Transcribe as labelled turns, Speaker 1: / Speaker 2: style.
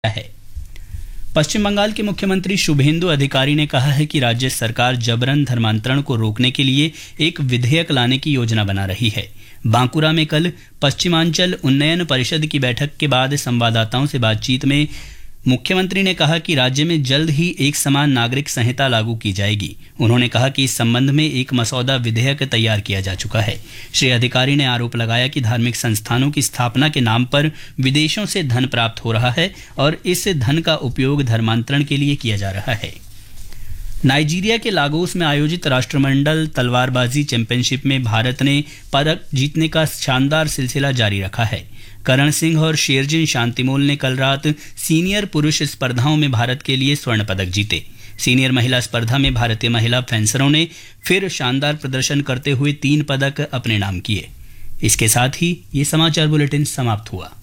Speaker 1: है। पश्चिम बंगाल के मुख्यमंत्री शुभेंदु अधिकारी ने कहा है कि राज्य सरकार जबरन धर्मांतरण को रोकने के लिए एक विधेयक लाने की योजना बना रही है। बांकुरा में कल पश्चिमांचल उन्नयन परिषद की बैठक के बाद संवाददाताओं से बातचीत में मुख्यमंत्री ने कहा कि राज्य में जल्द ही एक समान नागरिक संहिता लागू की जाएगी। उन्होंने कहा कि इस संबंध में एक मसौदा विधेयक तैयार किया जा चुका है। श्री अधिकारी ने आरोप लगाया कि धार्मिक संस्थानों की स्थापना के नाम पर विदेशों से धन प्राप्त हो रहा है और इस धन का उपयोग धर्मांतरण के लिए किया जा रहा है। नाइजीरिया के लागोस में आयोजित राष्ट्रमंडल तलवारबाजी चैंपियनशिप में भारत ने पदक जीतने का शानदार सिलसिला जारी रखा है। करण सिंह और शेरजिन शांतिमोल ने कल रात सीनियर पुरुष स्पर्धाओं में भारत के लिए स्वर्ण पदक जीते। सीनियर महिला स्पर्धा में भारतीय महिला फेंसरों ने फिर शानदार प्रदर्शन करते हुए 3 पदक अपने नाम किए। इसके साथ ही ये समाचार बुलेटिन समाप्त हुआ।